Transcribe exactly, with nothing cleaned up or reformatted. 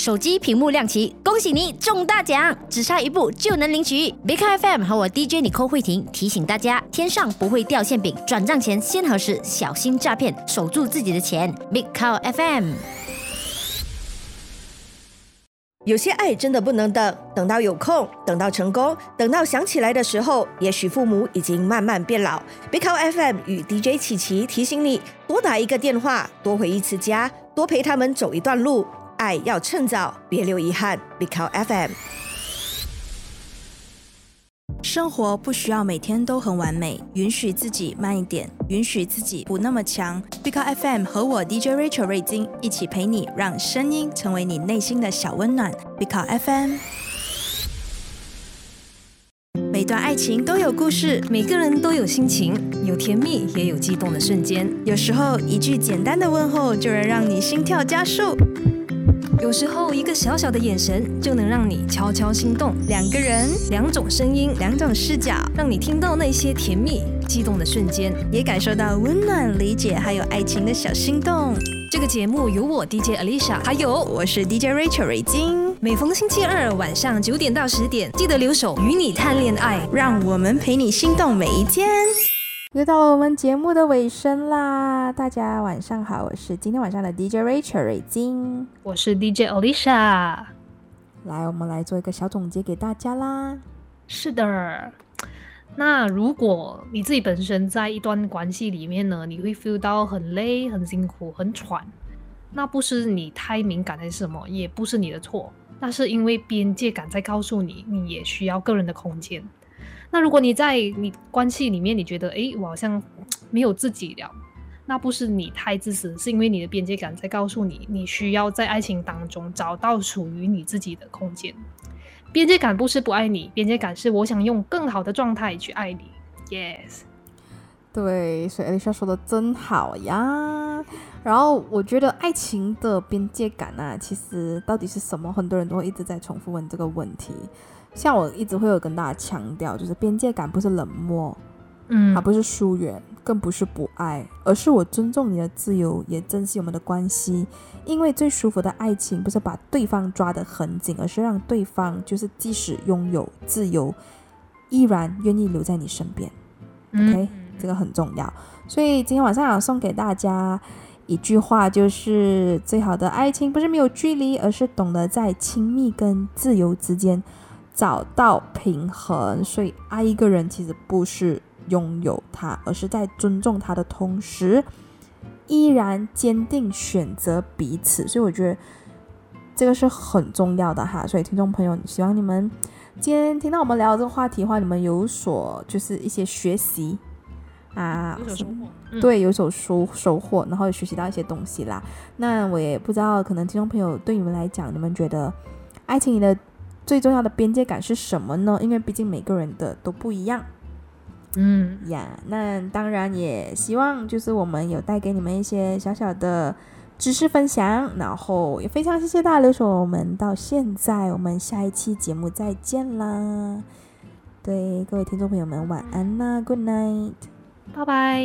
手机屏幕亮起，恭喜你中大奖，只差一步就能领取。Big Car F M 和我 D J Nicole 慧婷提醒大家，天上不会掉馅饼，转账前先核实，小心诈骗，守住自己的钱。Big Car F M。 有些爱真的不能等，等到有空，等到成功，等到想起来的时候，也许父母已经慢慢变老。Big Car F M 与 D J 琪琪提醒你，多打一个电话，多回一次家，多陪他们走一段路，爱要趁早，别留遗憾。Big Car F M。 生活不需要每天都很完美，允许自己慢一点，允许自己不那么强。Big Car F M 和我 D J Rachel 瑞金一起陪你，让声音成为你内心的小温暖。Big Car F M。每段爱情都有故事， 每个人都有心情，有甜蜜也有激动的瞬间。 有时候一句简单的问候就能让你心跳加速， 有时候一个小小的眼神就能让你悄悄心动。 两个人， 两种声音， 两种视角， 让你听到那些甜蜜激动的瞬间， 也感受到温暖、理解还有爱情的小心动。 这个节目由我 D J Alicia 还有我是 D J Rachel 瑞金， 每逢星期二晚上九点到十点，记得留守与你谈恋爱， 让我们陪你心动每一天。 又到了我们节目的尾声啦，大家晚上好，我是今天晚上的 D J Rachel 瑞金， 我是 D J Alicia。 来，我们来做一个小总结给大家啦。 是的，那如果你自己本身在一段关系里面呢，你会 feel 到很累、很辛苦、很喘，那不是你太敏感还是什么，也不是你的错，那是因为边界感在告诉你，你也需要个人的空间。那如果你在你关系里面，你觉得诶我好像没有自己了，那不是你太自私，是因为你的边界感在告诉你，你需要在爱情当中找到属于你自己的空间。边界感不是不爱你，边界感是我想用更好的状态去爱你。 Yes， 对，所以 Alicia 说的真好呀。然后我觉得爱情的边界感啊，其实到底是什么，很多人都会一直在重复问这个问题。像我一直会有跟大家强调，就是边界感不是冷漠， 嗯， 它不是疏远，更不是不爱，而是我尊重你的自由，也珍惜我们的关系。因为最舒服的爱情不是把对方抓得很紧，而是让对方就是即使拥有自由，依然愿意留在你身边。 OK， 这个很重要。所以今天晚上要送给大家一句话，就是最好的爱情不是没有距离，而是懂得在亲密跟自由之间找到平衡。所以爱一个人其实不是拥有他，而是在尊重他的同时依然坚定选择彼此。所以我觉得这个是很重要的哈。所以听众朋友，希望你们今天听到我们聊这个话题的话，你们有所就是一些学习啊， 有所收获、嗯、 对，有所收收获，然后也学习到一些东西啦。那我也不知道，可能听众朋友对你们来讲，你们觉得爱情里的最重要的边界感是什么呢？因为毕竟每个人的都不一样。 嗯呀，那当然也希望就是我们有带给你们一些小小的知识分享，然后也非常谢谢大家留守我们到现在，我们下一期节目再见啦。对，各位听众朋友们晚安啦， Good night， 拜拜。